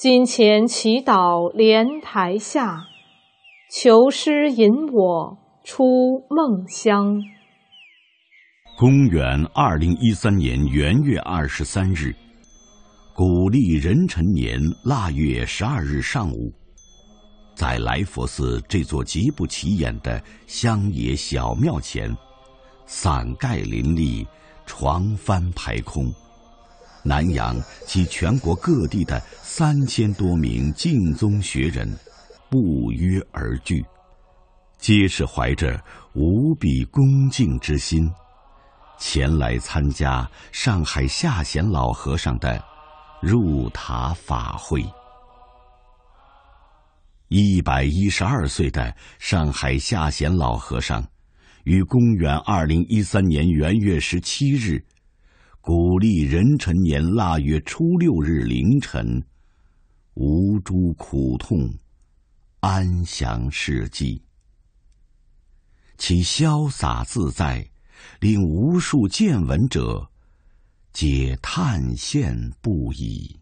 金钱祈祷莲台下，求师引我出梦乡。 公元2013年元月23日，古历壬辰年腊月12日上午，在来佛寺这座极不起眼的乡野小庙前，伞盖林立，床幡排空，南阳及全国各地的3000多名净宗学人不约而聚，皆是怀着无比恭敬之心，前来参加上海下贤老和尚的入塔法会。112岁的上海下贤老和尚，于公元2013年元月17日，古历壬辰年腊月初6日凌晨，无诸苦痛，安详逝迹。其潇洒自在，令无数见闻者皆叹羡不已。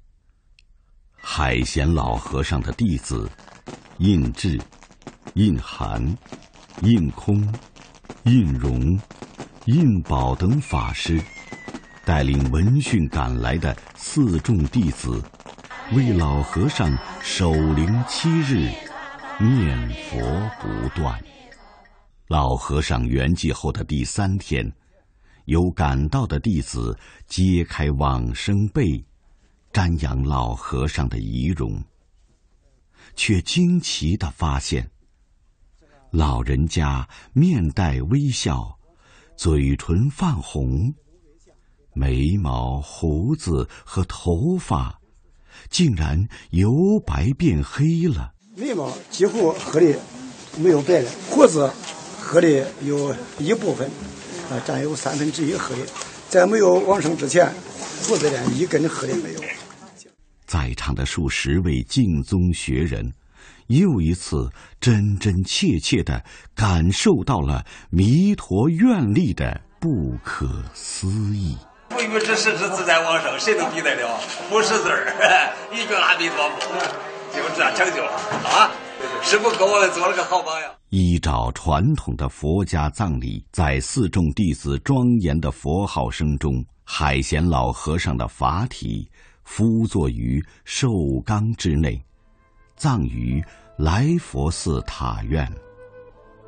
海贤老和尚的弟子印智、印涵、印空、印容、印宝等法师，带领闻讯赶来的4众弟子，为老和尚守灵7日，念佛不断。老和尚圆寂后的第3天，有赶到的弟子揭开往生被，瞻仰老和尚的遗容，却惊奇地发现，老人家面带微笑，嘴唇泛红，眉毛、胡子和头发竟然由白变黑了。 眉毛几乎黑的没有白了，胡子黑的有一部分，占有1/3黑的。在没有往生之前，胡子连一根黑的没有。 在场的数十位净宗学人，又一次真真切切地感受到了弥陀愿力的不可思议。 不与之实之自在往生，谁能比得了？不识字儿，一句阿弥陀佛，就这样成就了啊！师父给我们做了个好榜样。 依照传统的佛家葬礼，在4众弟子庄严的佛号声中，海贤老和尚的法体敷坐于寿缸之内，葬于来佛寺塔院。